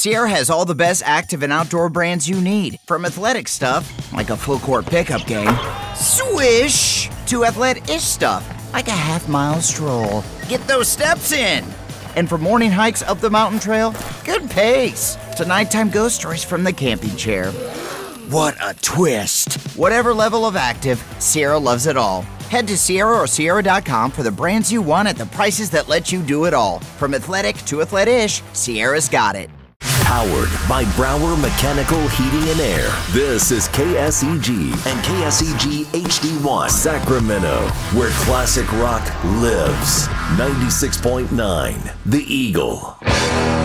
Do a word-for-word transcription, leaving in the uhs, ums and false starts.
Sierra has all the best active and outdoor brands you need, from athletic stuff, like a full court pickup game, swish, to athletic-ish stuff, like a half-mile stroll. Get those steps in! And for morning hikes up the mountain trail, good pace, to nighttime ghost stories from the camping chair. What a twist! Whatever level of active, Sierra loves it all. Head to Sierra or Sierra dot com for the brands you want at the prices that let you do it all. From athletic to athletic-ish, Sierra's got it. Powered by Brower Mechanical Heating and Air. This is K S E G and K S E G H D one Sacramento, where classic rock lives. ninety-six point nine The Eagle.